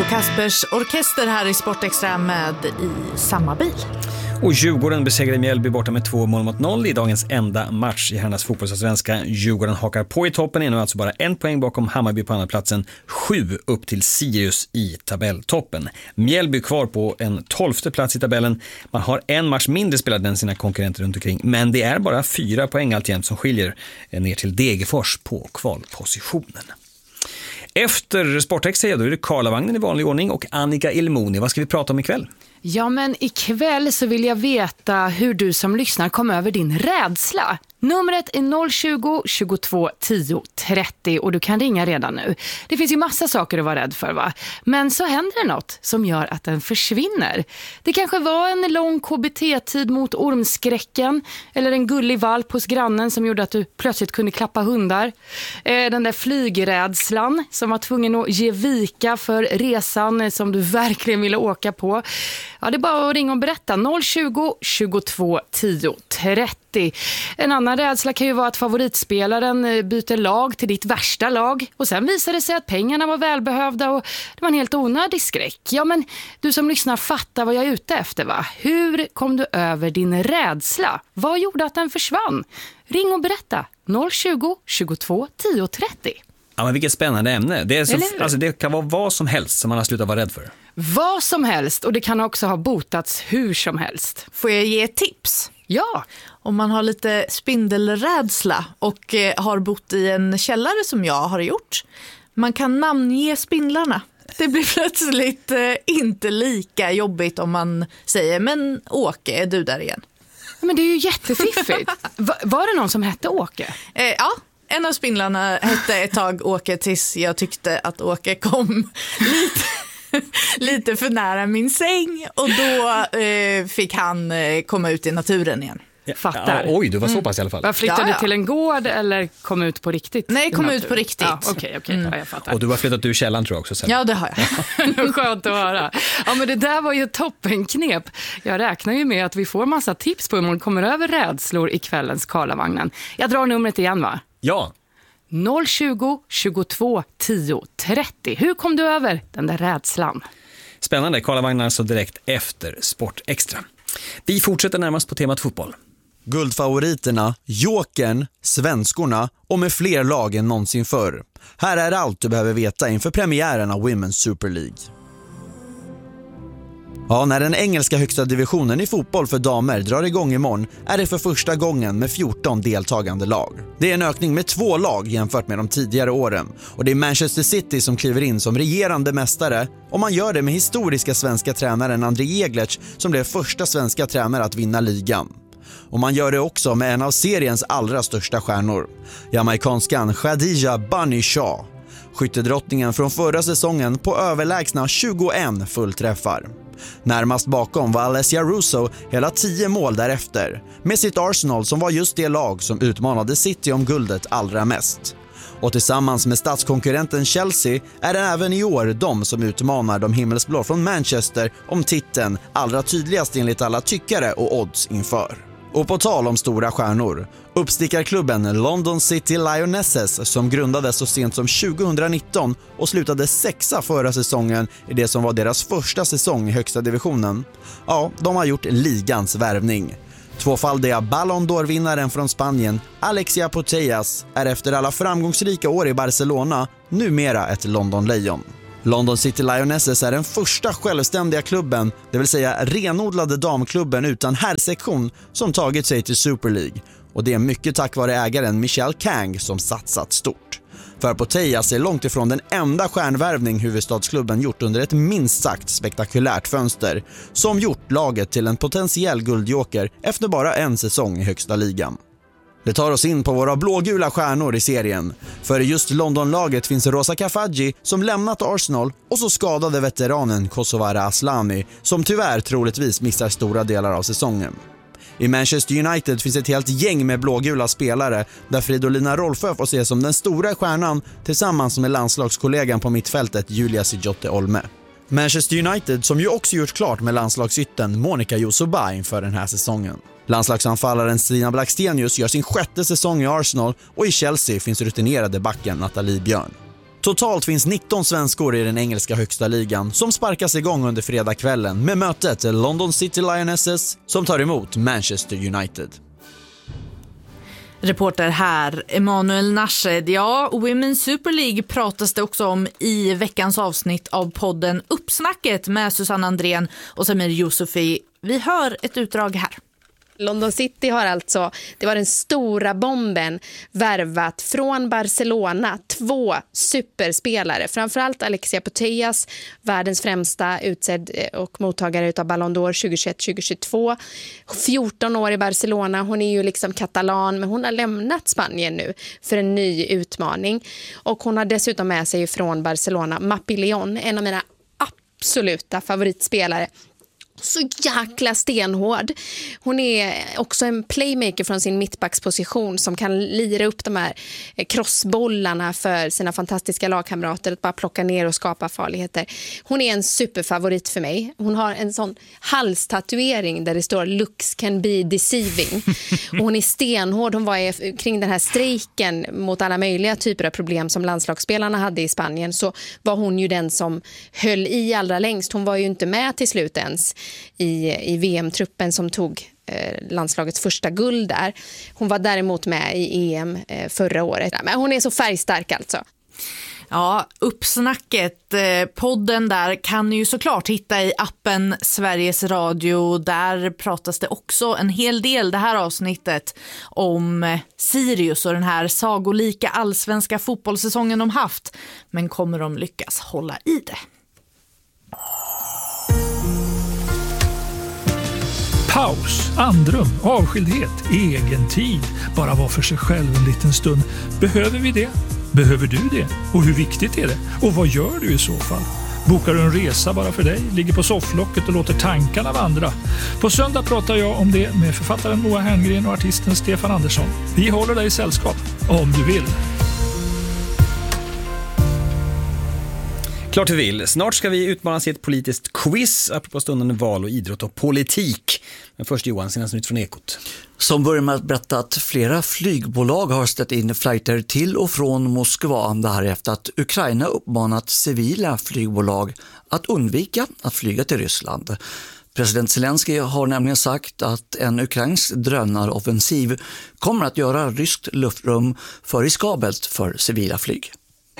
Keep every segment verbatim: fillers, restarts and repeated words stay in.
Hugo Kaspers orkester här i Sportextra med I samma bil. Och Djurgården besegrade Mjällby borta med två mål mot noll i dagens enda match i herrarnas fotbollsallsvenska. Djurgården hakar på i toppen, är nu alltså bara en poäng bakom Hammarby på andra platsen, sju upp till Sirius i tabelltoppen. Mjällby kvar på en tolfte plats i tabellen. Man har en match mindre spelad än sina konkurrenter runt omkring, men det är bara fyra poäng alltjämt som skiljer ner till Degerfors på kvalpositionen. Efter Sportextra då är det Karlavagnen i vanlig ordning och Annika Ilmoni. Vad ska vi prata om ikväll? Ja, men ikväll så vill jag veta hur du som lyssnar kom över din rädsla. Numret är noll tjugo, tjugotvå, tio, trettio och du kan ringa redan nu. Det finns ju massa saker att vara rädd för, va? Men så händer det något som gör att den försvinner. Det kanske var en lång K B T-tid mot ormskräcken eller en gullig valp hos grannen som gjorde att du plötsligt kunde klappa hundar. Den där flygrädslan som var tvungen att ge vika för resan som du verkligen ville åka på. Ja, det är bara att ringa och berätta. noll tjugo, tjugotvå, tio, trettio. En annan rädsla kan ju vara att favoritspelaren byter lag till ditt värsta lag och sen visar det sig att pengarna var välbehövda och det var en helt onödig skräck. Ja, men du som lyssnar fattar vad jag är ute efter, va? Hur kom du över din rädsla? Vad gjorde att den försvann? Ring och berätta. noll tjugo, tjugotvå, tio, trettio. Ja, men vilket spännande ämne. Det, är så, alltså, det kan vara vad som helst som man har slutat vara rädd för. Vad som helst, och det kan också ha botats hur som helst. Får jag ge ett tips? Ja. Om man har lite spindelrädsla och eh, har bott i en källare som jag har gjort. Man kan namnge spindlarna. Det blir plötsligt eh, inte lika jobbigt om man säger, men Åke, är du där igen? Men det är ju jättefiffigt. Va, var det någon som hette Åke? Eh, ja. En av spindlarna hette ett tag Åke tills jag tyckte att Åke kom lite, lite för nära min säng. Och då eh, fick han eh, komma ut i naturen igen. Ja, Fattar. ja, oj, du var så pass i alla fall. Var flyttade ja, ja. du till en gård eller kom ut på riktigt? Nej, kom ut på riktigt. Ja, okej, okay, okay, mm. ja, jag fattar. Och du har flyttat ur källan tror jag också sen. Ja, det har jag. Skönt att höra. Ja, men det där var ju toppenknep. Jag räknar ju med att vi får massa tips på hur man kommer över rädslor i kvällens Karlavagnen. Jag drar numret igen, va? Ja. noll tjugo, tjugotvå, tio, trettio. Hur kom du över den där rädslan? Spännande, Karlavagnar så direkt efter Sportextra. Vi fortsätter närmast på temat fotboll. Guldfavoriterna, Jokern, svenskorna och med fler lag än någonsin förr. Här är allt du behöver veta inför premiären av Women's Super League. Ja, när den engelska högsta divisionen i fotboll för damer drar igång imorgon är det för första gången med fjorton deltagande lag. Det är en ökning med två lag jämfört med de tidigare åren. Och det är Manchester City som kliver in som regerande mästare och man gör det med historiska svenska tränaren André Jeglertz som blev första svenska tränare att vinna ligan. Och man gör det också med en av seriens allra största stjärnor, jamaikanskan Khadija Bunny Shaw. Skyttedrottningen från förra säsongen på överlägsna tjugoett fullträffar. Närmast bakom var Alessia Russo hela tio mål därefter, med sitt Arsenal som var just det lag som utmanade City om guldet allra mest. Och tillsammans med statskonkurrenten Chelsea är det även i år de som utmanar de himmelsblå från Manchester om titeln allra tydligast enligt alla tyckare och odds inför. Och på tal om stora stjärnor, uppstickar klubben London City Lionesses som grundades så sent som tjugonitton och slutade sexa förra säsongen i det som var deras första säsong i högsta divisionen. Ja, de har gjort ligans värvning. Tvåfaldiga Ballon d'Or-vinnaren från Spanien, Alexia Putellas, är efter alla framgångsrika år i Barcelona numera ett London-lejon. London City Lionesses är den första självständiga klubben, det vill säga renodlade damklubben utan herrsektion, som tagit sig till Super League. Och det är mycket tack vare ägaren Michelle Kang som satsat stort. För Putellas är långt ifrån den enda stjärnvärvning huvudstadsklubben gjort under ett minst sagt spektakulärt fönster, som gjort laget till en potentiell guldjoker efter bara en säsong i högsta ligan. Det tar oss in på våra blågula stjärnor i serien. För i just Londonlaget finns Rosa Kafaji som lämnat Arsenal och så skadade veteranen Kosovare Aslani som tyvärr troligtvis missar stora delar av säsongen. I Manchester United finns ett helt gäng med blågula spelare där Fridolina Rolfö får ses som den stora stjärnan tillsammans med landslagskollegan på mittfältet Julia Sijotte Olme. Manchester United som ju också gjort klart med landslagsytten Monica Josuba inför den här säsongen. Landslagsanfallaren Stina Blackstenius gör sin sjätte säsong i Arsenal och i Chelsea finns rutinerade backen Nathalie Björn. Totalt finns nitton svenskor i den engelska högsta ligan som sparkas igång under fredagskvällen med mötet London City Lionesses som tar emot Manchester United. Reporter här, Emanuel Nashed. Ja, Women's Super League pratas det också om i veckans avsnitt av podden Uppsnacket med Susanne Andrén och Samir Yusufi. Vi hör ett utdrag här. London City har alltså, det var den stora bomben, värvat från Barcelona två superspelare. Framförallt Alexia Putellas, världens främsta utsedd och mottagare av Ballon d'Or tjugohundratjugoett tjugohundratjugotvå. fjorton år i Barcelona, hon är ju liksom katalan men hon har lämnat Spanien nu för en ny utmaning. Och hon har dessutom med sig från Barcelona Mapi León, en av mina absoluta favoritspelare. Så jäkla stenhård. Hon är också en playmaker från sin mittbacksposition som kan lira upp de här crossbollarna för sina fantastiska lagkamrater, att bara plocka ner och skapa farligheter. Hon är en superfavorit för mig. Hon har en sån halstatuering där det står "Looks can be deceiving". Och hon är stenhård. Hon var kring den här strejken mot alla möjliga typer av problem som landslagsspelarna hade i Spanien, så var hon ju den som höll i allra längst. Hon var ju inte med till slut ens i, i V M-truppen som tog eh, landslagets första guld där. Hon var däremot med i E M eh, förra året. Men hon är så färgstark alltså. Ja, Uppsnacket, eh, podden där kan ni ju såklart hitta i appen Sveriges Radio. Där pratas det också en hel del det här avsnittet om eh, Sirius och den här sagolika allsvenska fotbollssäsongen de haft. Men kommer de lyckas hålla i det? Paus, andrum, avskildhet, egen tid. Bara vara för sig själv en liten stund. Behöver vi det? Behöver du det? Och hur viktigt är det? Och vad gör du i så fall? Bokar du en resa bara för dig? Ligger på sofflocket och låter tankarna vandra? På söndag pratar jag om det med författaren Moa Herngren och artisten Stefan Andersson. Vi håller dig i sällskap, om du vill. Klart du vill. Snart ska vi utmanas i ett politiskt quiz apropå stundande val och idrott och politik. Men först Johan, senaste nytt från Ekot. Som börjar med att berätta att flera flygbolag har ställt in flighter till och från Moskva. Det här efter att Ukraina uppmanat civila flygbolag att undvika att flyga till Ryssland. President Zelensky har nämligen sagt att en ukrainsk drönaroffensiv kommer att göra ryskt luftrum för riskabelt för civila flyg.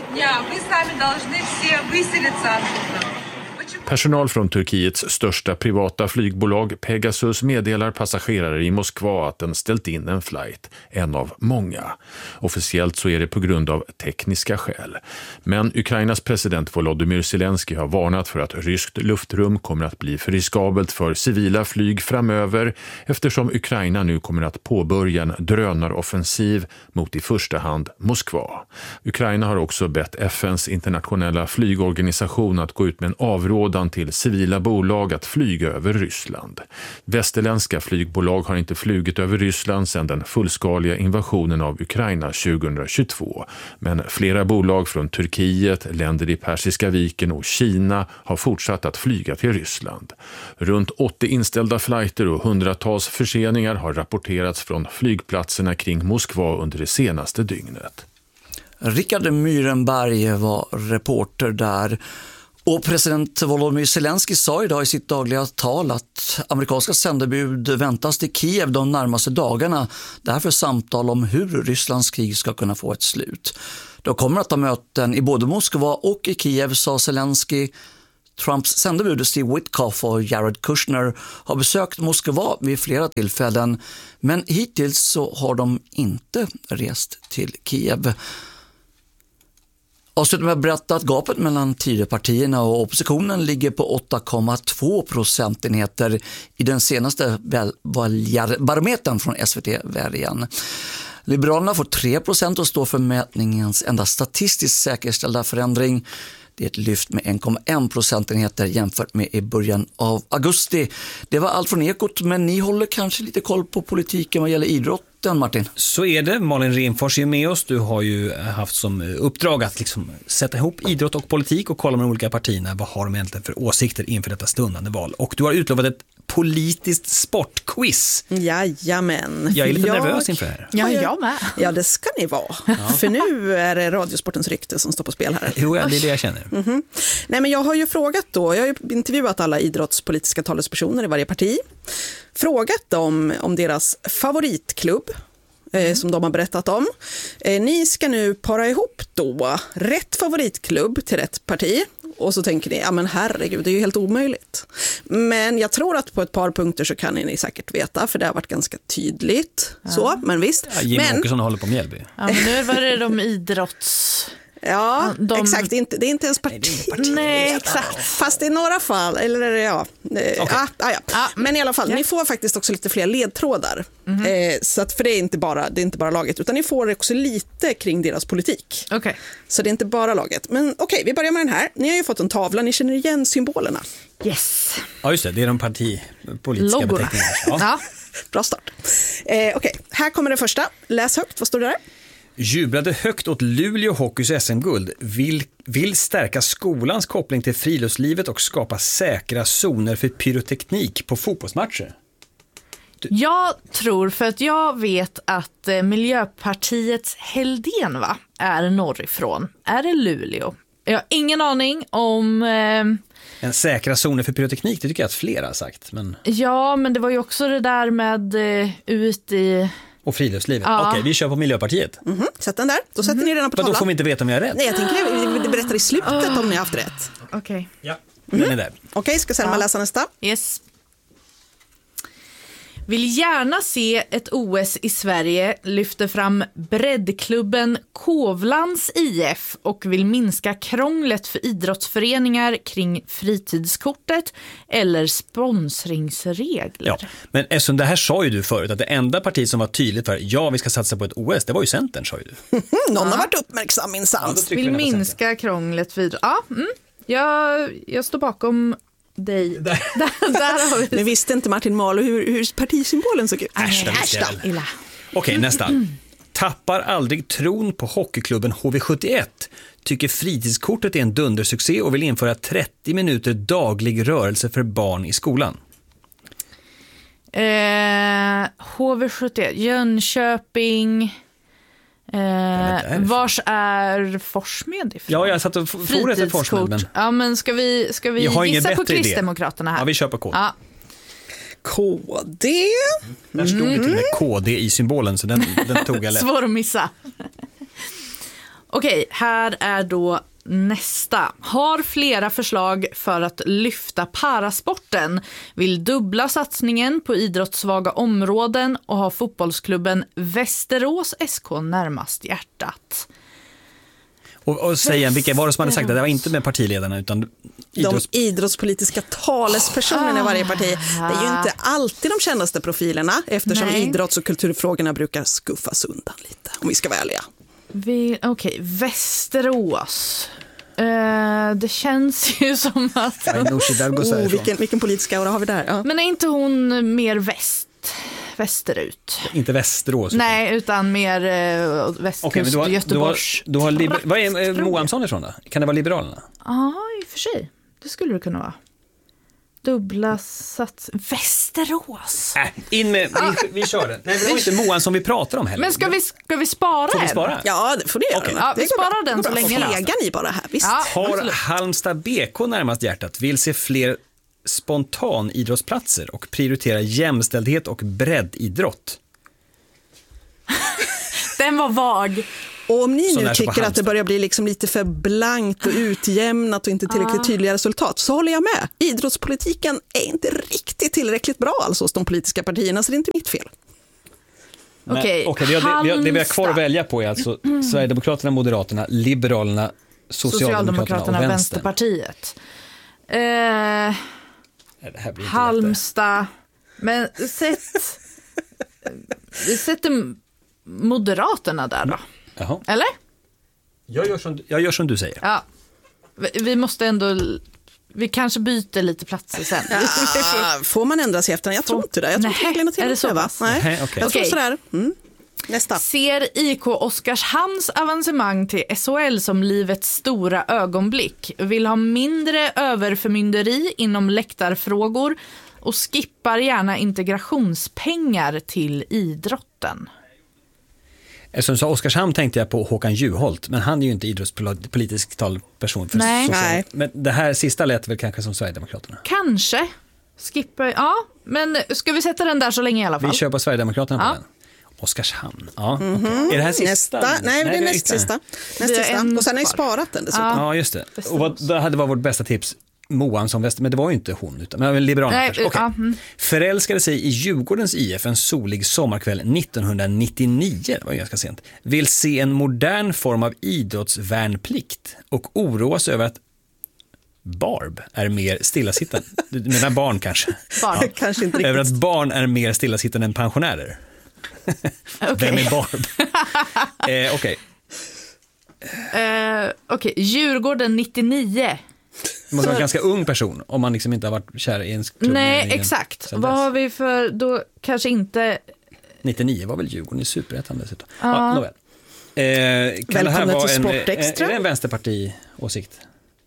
Personal från Turkiets största privata flygbolag Pegasus meddelar passagerare i Moskva att den ställt in en flight, en av många. Officiellt så är det på grund av tekniska skäl. Men Ukrainas president Volodymyr Zelensky har varnat för att ryskt luftrum kommer att bli för riskabelt för civila flyg framöver, eftersom Ukraina nu kommer att påbörja en drönaroffensiv mot i första hand Moskva. Ukraina har också bett F N:s internationella flygorganisation att gå ut med en avrådan till civila bolag att flyga över Ryssland. Västerländska flygbolag har inte flugit över Ryssland sedan den fullskaliga invasionen av Ukraina tjugohundratjugotvå. Men flera bolag från Turkiet, länder i Persiska viken och Kina har fortsatt att flyga till Ryssland. Runt åttio inställda flighter och hundratals förseningar har rapporterats från flygplatserna kring Moskva under det senaste dygnet. Rickard Myrenberg var reporter där. Och president Volodymyr Zelensky sa idag i sitt dagliga tal att amerikanska sändebud väntas till Kiev de närmaste dagarna. Därför samtal om hur Rysslands krig ska kunna få ett slut. De kommer att ha möten i både Moskva och i Kiev, sa Zelensky. Trumps sändebud Steve Witkoff och Jared Kushner har besökt Moskva vid flera tillfällen. Men hittills så har de inte rest till Kiev. Avslutar med att berätta att gapet mellan Tidöpartierna och oppositionen ligger på åtta komma två procentenheter i den senaste väljarbarometern från S V T-värjan. Liberalerna får tre procent och står för mätningens enda statistiskt säkerställda förändring. Det är ett lyft med en komma en procentenheter jämfört med i början av augusti. Det var allt från Ekot, men ni håller kanske lite koll på politiken vad gäller idrotten, Martin? Så är det. Malin Renfors är med oss. Du har ju haft som uppdrag att liksom sätta ihop idrott och politik och kolla med de olika partierna. Vad har de egentligen för åsikter inför detta stundande val? Och du har utlovat ett politiskt sportquiz. Jajamän. Jag är lite jag... nervös inför det här. Ja, jag med. Ja, det ska ni vara. För nu är det Radiosportens rykte som står på spel här. Jo, ja, det är det jag känner. Mm-hmm. Nej, men jag har ju frågat då, jag har ju intervjuat alla idrottspolitiska talespersoner i varje parti. Frågat dem om deras favoritklubb. Eh, som de har berättat om. Eh, ni ska nu para ihop då rätt favoritklubb till rätt parti. Och så tänker ni, ja men herregud, det är ju helt omöjligt. Men jag tror att på ett par punkter så kan ni säkert veta, för det har varit ganska tydligt. Ja. Så, men visst. Ja, Jim men... Åkesson håller på Mjällby. Ja, men nu var det de idrotts... Ja, de... exakt. Det är, inte, det är inte ens parti. Nej, Nej, exakt. Fast i några fall, eller ja. Okay. Ah, ah, ja. Ah, men i alla fall, ja. Ni får faktiskt också lite fler ledtrådar. Mm-hmm. Eh, så att för det är, inte bara, det är inte bara laget, utan ni får också lite kring deras politik. Okay. Så det är inte bara laget. Men okej, okay, vi börjar med den här. Ni har ju fått en tavla, ni känner igen symbolerna. Yes. Ja, just det. Det är de partipolitiska Logorna. beteckningarna. Ja. Ja. Bra start. Eh, okej, okay. Här kommer det första. Läs högt, vad står det där? Jublade högt åt Luleå Hockeys S M-guld, vill, vill stärka skolans koppling till friluftslivet och skapa säkra zoner för pyroteknik på fotbollsmatcher. Du... Jag tror, för att jag vet att eh, Miljöpartiets Heldén va, är norrifrån. Är det Luleå? Jag har ingen aning om... Eh... En säkra zoner för pyroteknik, det tycker jag att flera har sagt. Men... Ja, men det var ju också det där med eh, ut i... Och friluftslivet. Ja. Okej, vi kör på Miljöpartiet. Mm-hmm. Sätt den där. Då sätter mm-hmm. ni den på tavlan. Då får vi inte veta om jag är rätt. Nej, jag tänker det berättar i slutet oh. om ni har haft rätt. Okej. Okay. Ja, den mm-hmm. är där. Okej, okay, ska Selma ja. läsa nästa? Yes. Vill gärna se ett O S i Sverige, lyfter fram breddklubben Kovlands I F och vill minska krånglet för idrottsföreningar kring fritidskortet eller sponsringsregler. Ja, men eftersom det här sa ju du förut att det enda parti som var tydligt för ja, vi ska satsa på ett O S, det var ju Centern, sa ju du. Någon ja. har varit uppmärksam minsann. Ja, vill minska krånglet för idrott. Ja, mm. jag, jag står bakom dig. Där. där, där har vi. Men visste inte Martin Malo hur, hur partisymbolen såg ut? Äsch, Okej, okay, nästa. Mm. Tappar aldrig tron på hockeyklubben H V sjuttioett. Tycker fritidskortet är en dundersuccé och vill införa trettio minuter daglig rörelse för barn i skolan. Eh, H V sjuttioett, Jönköping... Eh, vars är Forsmed ifrån? Ja, jag satt och for efter Forsmed. Men... Ja, men ska vi, ska vi gissa på Kristdemokraterna här? Ja, vi kör på K. Ja. K D. Där stod det till och med K D i symbolen, så den, den tog jag lätt. Svår att missa. Okej, här är då nästa. Har flera förslag för att lyfta parasporten. Vill dubbla satsningen på idrottssvaga områden och ha fotbollsklubben Västerås S K närmast hjärtat. Och, och säga, vilka var det som hade sagt det? Det var inte med partiledarna utan idrotts... de idrottspolitiska talespersonerna i varje parti. Det är ju inte alltid de kändaste profilerna eftersom Nej. idrotts- och kulturfrågorna brukar skuffas undan lite, om vi ska vara ärliga. Vi, okej, okay. Västerås. Uh, det känns ju som att... oh, vilken, vilken politisk aura har vi där? Ja. Men är inte hon mer väst? Västerut? Inte Västerås. Nej, utan, utan mer uh, västkust, okay, men du har, Göteborgs. Du har, du har liber- vad är uh, Moamsson ifrån då? Kan det vara Liberalerna? Ja, i och för sig. Det skulle det kunna vara. Dubbla sats... Västerås. Äh, in med... Vi, vi kör det. Nej, det var inte Moan som vi pratar om heller. Men ska vi, ska vi spara? Får vi spara? Ja, det får det göra. Okay. Ja, vi sparar den så länge. Fega ni bara här, visst. Ja, har absolut. Halmstad B K närmast hjärtat, vill se fler spontan idrottsplatser och prioritera jämställdhet och breddidrott. Den var vag. Och om ni nu tycker att det börjar bli liksom lite för blankt och utjämnat och inte tillräckligt tydliga resultat, så håller jag med. Idrottspolitiken är inte riktigt tillräckligt bra alltså hos de politiska partierna, så det är inte mitt fel. Okej, okay, det, det, det vi har kvar att välja på är alltså mm. Sverigedemokraterna, Moderaterna, Liberalerna, Socialdemokraterna, Socialdemokraterna och Vänsterpartiet. Eh, det här blir Halmstad. Men sätt, vi sätter Moderaterna där då. Jaha. Eller? Jag gör, som, jag gör som du säger. Ja. Vi, vi måste ändå... Vi kanske byter lite platser sen. Ja, får man ändra sig efter? Jag tror inte det. Jag tror Nej, inte det är det så, va? Nej. Nej, okay. Jag tror okay. sådär. Mm. Nästa. Ser I K Oskarshamns avancemang till S H L som livets stora ögonblick. Vill ha mindre överförmynderi inom läktarfrågor. och skippar gärna integrationspengar till idrotten. Som sa Oskarshamn tänkte jag på Håkan Juholt, men han är ju inte idrottspolitisk talperson. För Nej. så, Nej. Men det här sista lät väl kanske som Sverigedemokraterna. Kanske. Skippa, ja, men ska vi sätta den där så länge i alla fall? Vi kör på Sverigedemokraterna Ja. på den. Oskarshamn. Ja, mm-hmm. Okay. Är det här sista? Nästa, nej, det är näst sista. Näst sista. Och sen har jag sparat den dessutom. Ja, just det. Och vad, det hade varit vårt bästa tips. Moan som väster, men det var ju inte hon utan men Liberalerna kanske. Okay. Ja, mm. Förälskade sig i Djurgårdens I F en solig sommarkväll nittonhundranittionio, det var ganska sent. Vill se en modern form av idrottsvärnplikt och oroas över att Barb är mer stillasittande. Du menar barn kanske? Barn. Ja. Kanske inte riktigt. Över att barn är mer stillasittande än pensionärer. Okay. Vem är Barb? eh, Okej. Okay. Uh, Okej, okay. Djurgården nittionio. Det måste vara en ganska ung person om man liksom inte har varit kär i en klubb. Nej, exakt. Vad har vi för, då kanske inte... nittionio var väl Djurgården i Superettan dessutom. Ja. Ja, nåväl. Eh, kan det här Välkommen vara till en, Sportextra. är det en vänsterparti-åsikt?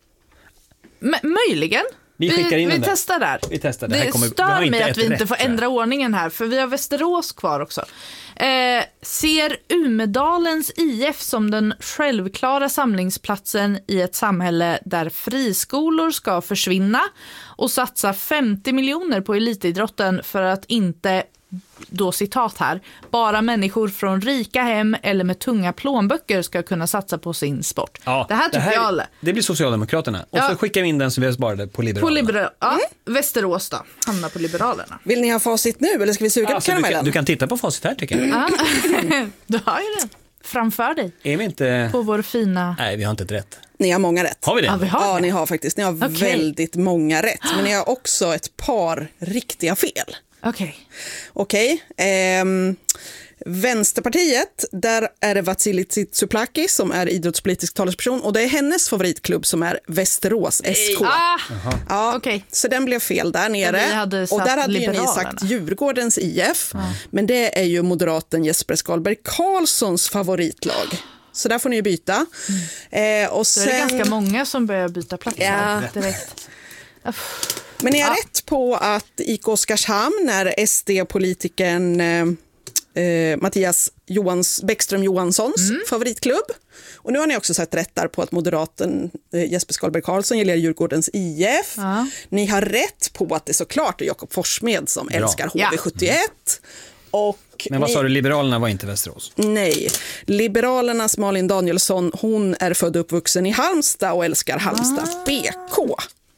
M- möjligen. Vi skickar in vi, den vi där. testar där. Vi testar. Det, det här kommer, stör vi har inte mig ett att vi inte rätt, får tror jag. ändra ordningen här, för vi har Västerås kvar också. Eh, ser Umedalens I F som den självklara samlingsplatsen i ett samhälle där friskolor ska försvinna och satsa femtio miljoner på elitidrotten för att inte, då citat här, bara människor från rika hem eller med tunga plånböcker ska kunna satsa på sin sport. Ja, det här tycker det här, jag. Det blir Socialdemokraterna. Och ja. så skickar vi in den som vi sparade på Liberalerna. På Libera- ja, mm. Västerås då, hamnar på Liberalerna. Vill ni ha facit nu eller ska vi suga alltså, på karamellen? Du kan, du kan titta på facit här tycker jag. Ja. Du har ju det framför dig. Är vi inte... På vår fina... Nej, vi har inte ett rätt. Ni har många rätt. Har vi det? Ja, vi har ja det. ni har faktiskt. Ni har Okay. väldigt många rätt. Men ni har också ett par riktiga fel. Okej. Okej. Ehm, Vänsterpartiet, där är det Vasilij Tsouplaki som är idrottspolitisk talesperson och det är hennes favoritklubb som är Västerås S K. Ah, ja, okej. Så den blev fel där nere. vi hade Och satt där hade ju ni Liberalerna. sagt Djurgårdens I F. Men det är ju moderaten Jesper Skalberg Karlssons favoritlag. Så där får ni ju byta. Mm. Eh, och Så sen... är det ganska många som börjar byta plats Ja. här direkt. Men ni har Ja. rätt på att I K Oskarshamn är S D-politikern eh, eh, Mattias Johans, Bäckström Johanssons Mm. favoritklubb. Och nu har ni också sett rätt där på att moderaten eh, Jesper Skalberg Karlsson gillar Djurgårdens I F. Ja. Ni har rätt på att det såklart är Jakob Forssmed som Bra. älskar H V Ja. sjuttioett. Och Men vad ni... sa du, Liberalerna var inte Västerås? Nej, Liberalernas Malin Danielsson, hon är född och uppvuxen i Halmstad och älskar Halmstad B K.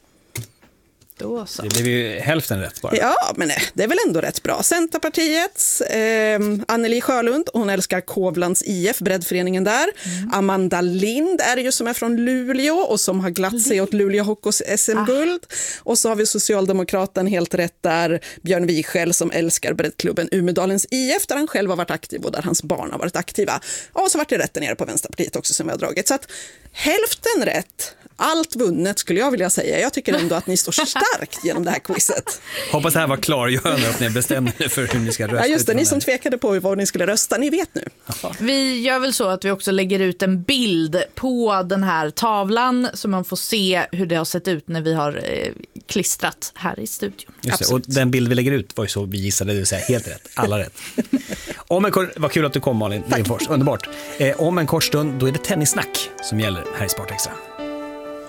Då så. Det blev ju hälften rätt bara. Ja, men nej, det är väl ändå rätt bra. Centerpartiets eh, Anneli Sjölund, hon älskar Kovlands I F, breddföreningen där. Mm. Amanda Lind är det ju som är från Luleå och som har glatt sig åt Luleå Hockeys S M-guld. Ah. Och så har vi Socialdemokraten helt rätt där, Björn Wiechel som älskar breddklubben Umedalens I F där han själv har varit aktiv och där hans barn har varit aktiva. Och så vart det rätt nere på Vänsterpartiet också som vi har dragit. Så att hälften rätt. Allt vunnet skulle jag vilja säga. Jag tycker ändå att ni står starkt genom det här quizet. Hoppas det här var klargörande att ni bestämde er för hur ni ska rösta. Ja, just det. Ni utifrån som tvekade på vad ni skulle rösta, ni vet nu. Vi gör väl så att vi också lägger ut en bild på den här tavlan så man får se hur det har sett ut när vi har eh, klistrat här i studion. Just det. Och den bild vi lägger ut var ju så vi gissade, det vill säga helt rätt. Alla rätt. Om en kort, vad kul att du kom Malin Lindfors, underbart. Eh, om en kort stund då är det tennissnack som gäller här i Sportextra.